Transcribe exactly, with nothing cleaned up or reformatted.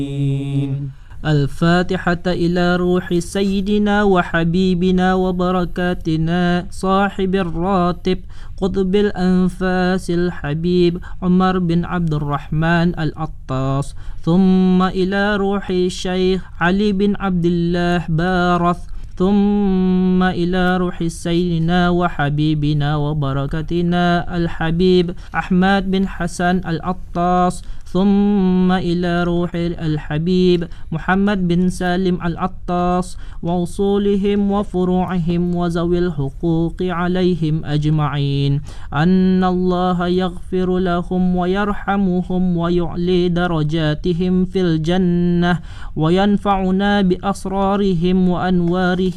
الفاتحة إلى روح سيدنا وحبيبنا وبركاتنا صاحب الراتب قطب الأنفاس الحبيب عمر بن عبد الرحمن العطاس، ثم إلى روح الشيخ علي بن عبد الله بارث، ثم إلى روح سيدنا وحبيبنا وبركتنا الحبيب أحمد بن حسن العطاس، ثم إلى روح الحبيب محمد بن سالم العطاس ووصولهم وفروعهم وذوي الحقوق عليهم أجمعين، أن الله يغفر لهم ويرحمهم ويعلي درجاتهم في الجنة وينفعنا بأسرارهم وأنوارهم